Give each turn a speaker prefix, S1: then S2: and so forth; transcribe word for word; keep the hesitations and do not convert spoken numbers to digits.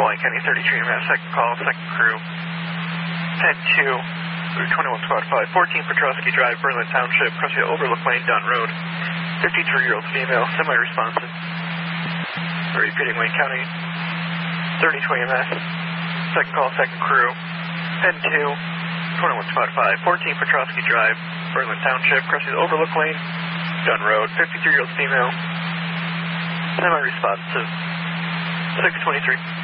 S1: Bowling County thirty-three E M S, second call, second crew. ten two, twenty-one Squad five, fourteen Petrosky Drive, Berlin Township, crossing the Overlook Lane, Dunn Road. fifty-three-year-old female, semi-responsive. Repeating Wayne County thirty-two E M S, second call, second crew. ten two, twenty-one Squad five, fourteen Petrosky Drive, Berlin Township, crossing the Overlook Lane, Dunn Road. fifty-three-year-old female, semi-responsive. six twenty-three.